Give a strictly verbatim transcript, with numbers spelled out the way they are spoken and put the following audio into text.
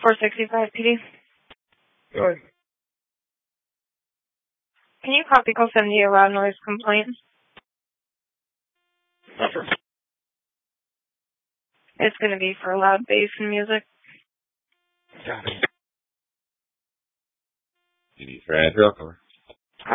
four sixty-five P D. Go ahead. Can you copy call seventy a loud noise complaint? Suffer. It's going to be for loud bass and music. Copy. You need for address or?